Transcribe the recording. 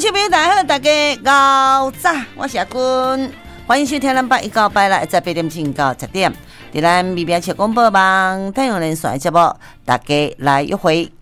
朋友大家好，大家早早，我是阿君，欢迎收听咱81986在8点钟到10点，在咱微博小广播网太阳人选节目，大家来约会